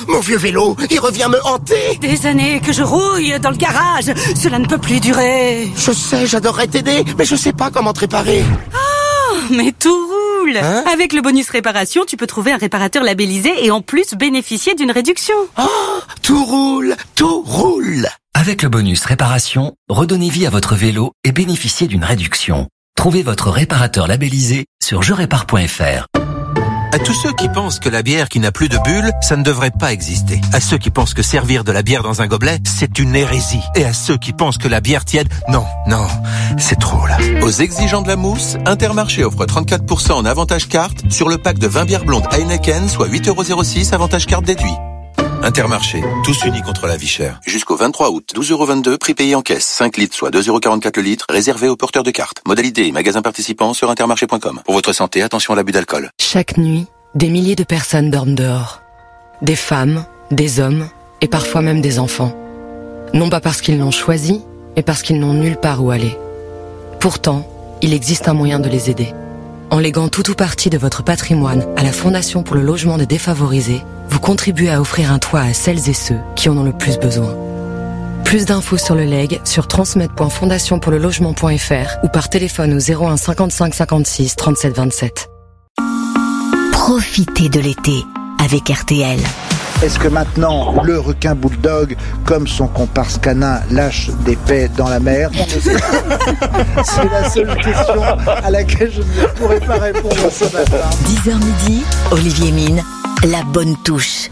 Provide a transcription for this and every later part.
mon vieux vélo, il revient me hanter. Des années que je rouille dans le garage, cela ne peut plus durer. Je sais, j'adorerais t'aider, mais je sais pas comment te réparer. Oh, mais tout roule. Avec le bonus réparation, tu peux trouver un réparateur labellisé et en plus bénéficier d'une réduction. Oh, tout roule, tout roule. Avec le bonus réparation, redonnez vie à votre vélo et bénéficiez d'une réduction. Trouvez votre réparateur labellisé sur jerépare.fr. À tous ceux qui pensent que la bière qui n'a plus de bulles, ça ne devrait pas exister. À ceux qui pensent que servir de la bière dans un gobelet, c'est une hérésie. Et à ceux qui pensent que la bière tiède, non, c'est trop là. Aux exigeants de la mousse, Intermarché offre 34% en avantage carte sur le pack de 20 bières blondes Heineken, soit 8,06€ avantage carte déduit. Intermarché, tous unis contre la vie chère. Jusqu'au 23 août, 12,22€, prix payé en caisse. 5 litres, soit 2,44€ le litre, réservé aux porteurs de cartes. Modalité et magasins participants sur intermarché.com. Pour votre santé, attention à l'abus d'alcool. Chaque nuit, des milliers de personnes dorment dehors. Des femmes, des hommes et parfois même des enfants. Non pas parce qu'ils l'ont choisi, mais parce qu'ils n'ont nulle part où aller. Pourtant, il existe un moyen de les aider. En léguant tout ou partie de votre patrimoine à la Fondation pour le logement des défavorisés, vous contribuez à offrir un toit à celles et ceux qui en ont le plus besoin. Plus d'infos sur le legs sur transmet.fondationpourlelogement.fr ou par téléphone au 01 55 56 37 27. Profitez de l'été avec RTL. Est-ce que maintenant, le requin bulldog, comme son comparse canin, lâche des paix dans la mer? C'est la seule question à laquelle je ne pourrais pas répondre ce matin. 10h midi, Olivier Mine, la bonne touche.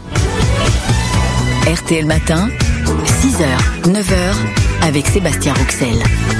RTL Matin, 6h, 9h, avec Sébastien Rouxel.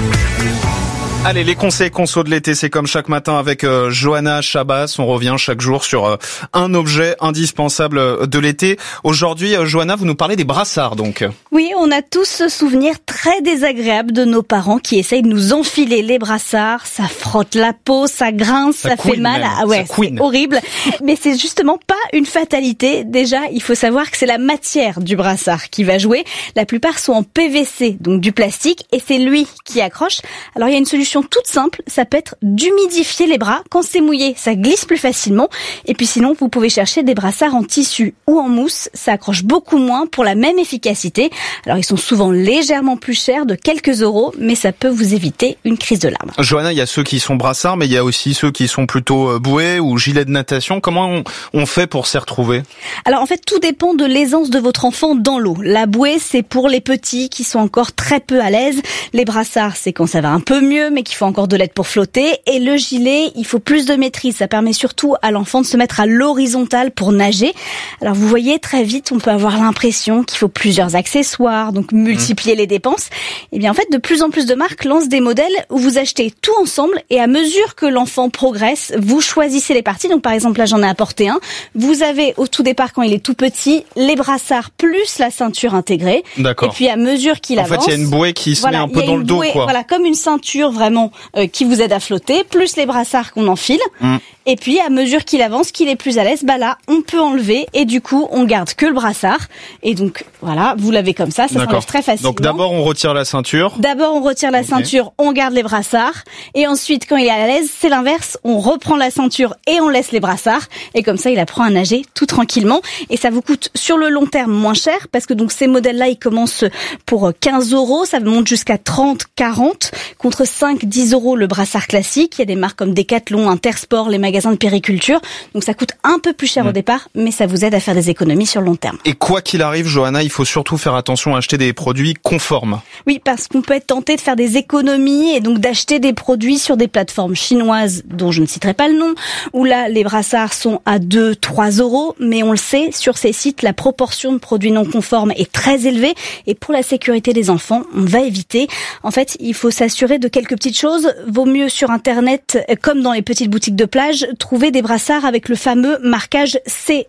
Allez, les conseils conso de l'été, c'est comme chaque matin avec Johanna Chabas. On revient chaque jour sur un objet indispensable de l'été. Aujourd'hui, Johanna, vous nous parlez des brassards, donc. Oui, on a tous ce souvenir très désagréable de nos parents qui essayent de nous enfiler les brassards. Ça frotte la peau, ça grince, ça fait mal. Ah ouais, c'est horrible. Mais c'est justement pas une fatalité. Déjà, il faut savoir que c'est la matière du brassard qui va jouer. La plupart sont en PVC, donc du plastique, et c'est lui qui accroche. Alors, il y a une solution toute simple, ça peut être d'humidifier les bras. Quand c'est mouillé, ça glisse plus facilement. Et puis sinon, vous pouvez chercher des brassards en tissu ou en mousse. Ça accroche beaucoup moins pour la même efficacité. Alors, ils sont souvent légèrement plus chers, de quelques euros, mais ça peut vous éviter une crise de larmes. Johanna, il y a ceux qui sont brassards, mais il y a aussi ceux qui sont plutôt bouées ou gilets de natation. Comment on fait pour s'y retrouver? Alors, en fait, tout dépend de l'aisance de votre enfant dans l'eau. La bouée, c'est pour les petits qui sont encore très peu à l'aise. Les brassards, c'est quand ça va un peu mieux, mais qu'il faut encore de l'aide pour flotter. Et le gilet, il faut plus de maîtrise. Ça permet surtout à l'enfant de se mettre à l'horizontale pour nager. Alors vous voyez, très vite, on peut avoir l'impression qu'il faut plusieurs accessoires, donc multiplier les dépenses. Et bien en fait, de plus en plus de marques lancent des modèles où vous achetez tout ensemble et à mesure que l'enfant progresse, vous choisissez les parties. Donc par exemple, là j'en ai apporté un. Vous avez au tout départ, quand il est tout petit, les brassards plus la ceinture intégrée. D'accord. Et puis à mesure qu'il avance... En fait, il y a une bouée qui se met un peu dans le dos, quoi. Voilà, comme une ceinture vraiment qui vous aide à flotter, plus les brassards qu'on enfile. Et puis, à mesure qu'il avance, qu'il est plus à l'aise, bah là, on peut enlever et du coup, on garde que le brassard. Et donc, voilà, vous l'avez comme ça s'enlève très facilement. Donc d'abord, on retire la ceinture. Ceinture, on garde les brassards. Et ensuite, quand il est à l'aise, c'est l'inverse. On reprend la ceinture et on laisse les brassards. Et comme ça, il apprend à nager tout tranquillement. Et ça vous coûte sur le long terme moins cher parce que donc ces modèles-là, ils commencent pour 15 €. Ça monte jusqu'à 30, 40 contre 5, 10 € le brassard classique. Il y a des marques comme Decathlon, Intersport, les magasins de périculture. Donc ça coûte un peu plus cher au départ, mais ça vous aide à faire des économies sur le long terme. Et quoi qu'il arrive, Johanna, il faut surtout faire attention à acheter des produits conformes. Oui, parce qu'on peut être tenté de faire des économies et donc d'acheter des produits sur des plateformes chinoises dont je ne citerai pas le nom, où là, les brassards sont à 2, 3 €. Mais on le sait, sur ces sites, la proportion de produits non conformes est très élevée. Et pour la sécurité des enfants, on va éviter. En fait, il faut s'assurer de quelques petites choses. Vaut mieux sur Internet, comme dans les petites boutiques de plage, trouver des brassards avec le fameux marquage CE.